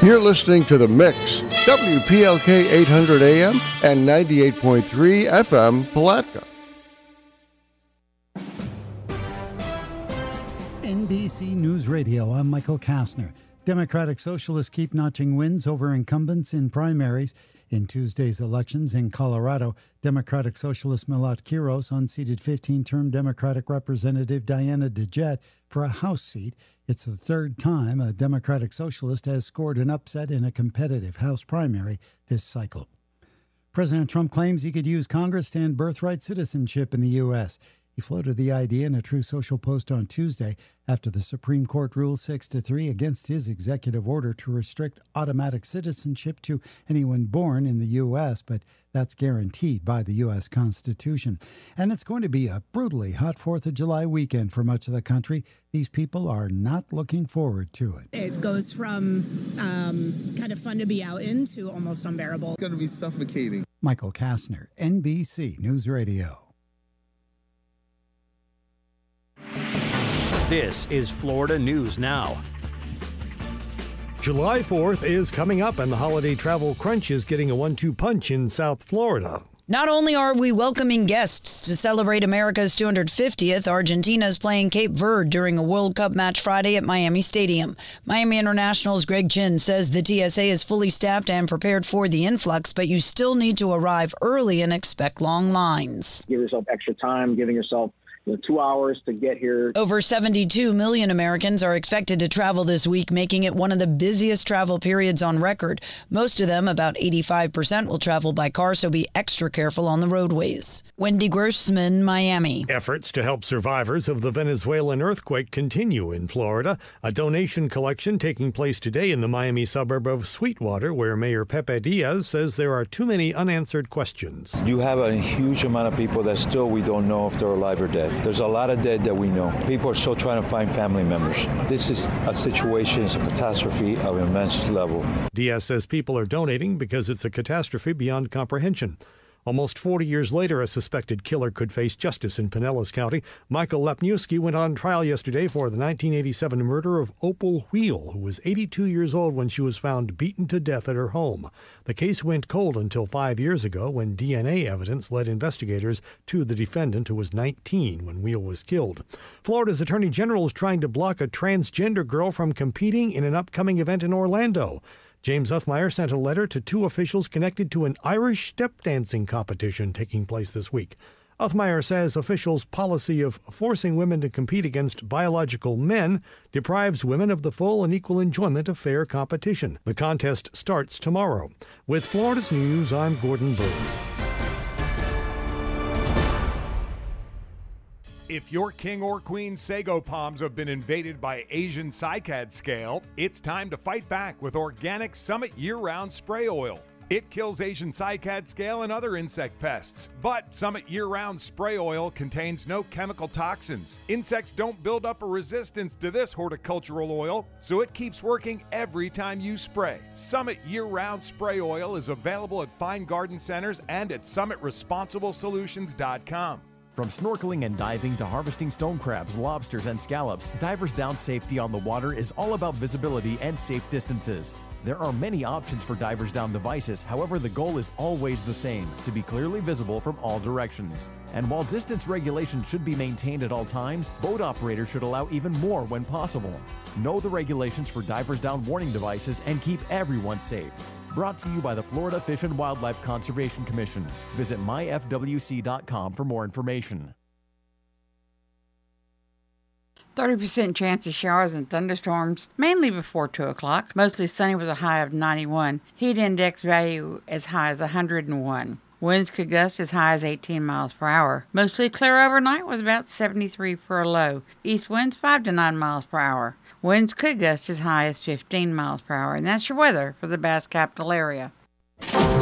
You're listening to The Mix, WPLK 800 AM and 98.3 FM, Palatka. NBC News Radio, I'm Michael Kastner. Democratic Socialists keep notching wins over incumbents in primaries. In Tuesday's elections in Colorado, Democratic Socialist Milat Quiros unseated 15-term Democratic Representative Diana DeJette for a House seat. It's the third time a Democratic Socialist has scored an upset in a competitive House primary this cycle. President Trump claims he could use Congress to end birthright citizenship in the U.S. He floated the idea in a Truth Social post on Tuesday after the Supreme Court ruled 6-3 against his executive order to restrict automatic citizenship to anyone born in the U.S., but that's guaranteed by the U.S. Constitution. And it's going to be a brutally hot 4th of July weekend for much of the country. These people are not looking forward to it. It goes from kind of fun to be out in to almost unbearable. It's going to be suffocating. Michael Kastner, NBC News Radio. This is Florida News Now. July 4th is coming up, and the holiday travel crunch is getting a 1-2 punch in South Florida. Not only are we welcoming guests to celebrate America's 250th, Argentina is playing Cape Verde during a World Cup match Friday at Miami Stadium. Miami International's Greg Chin says the TSA is fully staffed and prepared for the influx, but you still need to arrive early and expect long lines. Give yourself extra time, giving yourself 2 hours to get here. Over 72 million Americans are expected to travel this week, making it one of the busiest travel periods on record. Most of them, about 85%, will travel by car, so be extra careful on the roadways. Wendy Grossman, Miami. Efforts to help survivors of the Venezuelan earthquake continue in Florida. A donation collection taking place today in the Miami suburb of Sweetwater, where Mayor Pepe Diaz says there are too many unanswered questions. You have a huge amount of people that still we don't know if they're alive or dead. There's a lot of dead that we know. People are still trying to find family members. This is a situation, it's a catastrophe of immense level. Diaz says people are donating because it's a catastrophe beyond comprehension. Almost 40 years later, a suspected killer could face justice in Pinellas County. Michael Lepniewski went on trial yesterday for the 1987 murder of Opal Wheel, who was 82 years old when she was found beaten to death at her home. The case went cold until 5 years ago when DNA evidence led investigators to the defendant, who was 19 when Wheel was killed. Florida's Attorney General is trying to block a transgender girl from competing in an upcoming event in Orlando. James Uthmeyer sent a letter to 2 officials connected to an Irish step dancing competition taking place this week. Uthmeyer says officials' policy of forcing women to compete against biological men deprives women of the full and equal enjoyment of fair competition. The contest starts tomorrow. With Florida's News, I'm Gordon Boone. If your king or queen sago palms have been invaded by Asian cycad scale, it's time to fight back with organic Summit year-round spray oil. It kills Asian cycad scale and other insect pests, but Summit year-round spray oil contains no chemical toxins. Insects don't build up a resistance to this horticultural oil, so it keeps working every time you spray. Summit year-round spray oil is available at fine garden centers and at summitresponsiblesolutions.com. From snorkeling and diving to harvesting stone crabs, lobsters, and scallops, Divers Down safety on the water is all about visibility and safe distances. There are many options for Divers Down devices, however, the goal is always the same, to be clearly visible from all directions. And while distance regulations should be maintained at all times, boat operators should allow even more when possible. Know the regulations for Divers Down warning devices and keep everyone safe. Brought to you by the Florida Fish and Wildlife Conservation Commission. Visit myfwc.com for more information. 30% chance of showers and thunderstorms, mainly before 2 o'clock. Mostly sunny with a high of 91. Heat index value as high as 101. Winds could gust as high as 18 miles per hour. Mostly clear overnight with about 73 for a low. East winds 5 to 9 miles per hour. Winds could gust as high as 15 miles per hour. And that's your weather for the Bass Capital area.